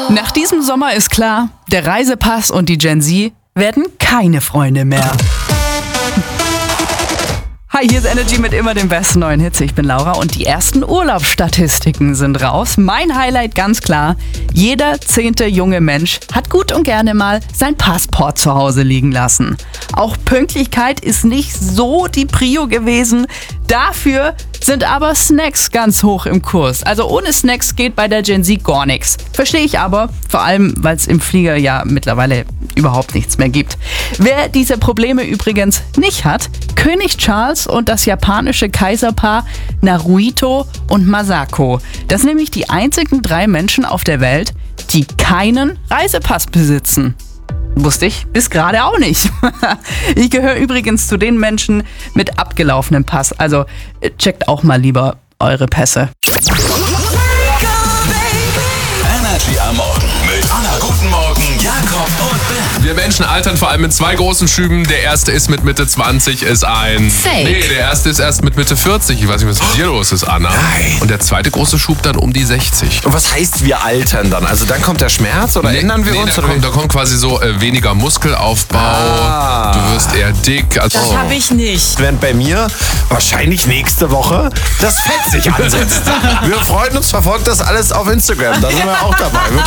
Nach diesem Sommer ist klar, der Reisepass und die Gen Z werden keine Freunde mehr. Hi, hier ist Energy mit immer den besten neuen Hits. Ich bin Laura und die ersten Urlaubsstatistiken sind raus. Mein Highlight ganz klar, jeder 10. junge Mensch hat gut und gerne mal sein Passport zu Hause liegen lassen. Auch Pünktlichkeit ist nicht so die Prio gewesen. Dafür sind aber Snacks ganz hoch im Kurs. Also ohne Snacks geht bei der Gen Z gar nichts. Verstehe ich aber, vor allem, weil es im Flieger ja mittlerweile überhaupt nichts mehr gibt. Wer diese Probleme übrigens nicht hat, König Charles und das japanische Kaiserpaar Naruhito und Masako. Das sind nämlich die einzigen 3 Menschen auf der Welt, die keinen Reisepass besitzen. Wusste ich bis gerade auch nicht. Ich gehöre übrigens zu den Menschen mit abgelaufenem Pass. Also checkt auch mal lieber eure Pässe. Energy am Morgen mit Anna. Guten Morgen, Jakob und Ben. Wir Menschen altern vor allem in 2 großen Schüben. Der erste ist mit Mitte 20, ist ein... Fake. Nee, der erste ist erst mit Mitte 40. Ich weiß nicht, was mit dir los ist, Anna. Nein. Und der zweite große Schub dann um die 60. Und was heißt wir altern dann? Also dann kommt der Schmerz oder ändern wir uns? Da kommt quasi so weniger Muskelaufbau. Du wirst eher dick. Also, Das habe ich nicht. Während bei mir wahrscheinlich nächste Woche das Fett sich ansetzt. Wir freuen uns, verfolgt das alles auf Instagram. Da sind wir auch dabei. Wird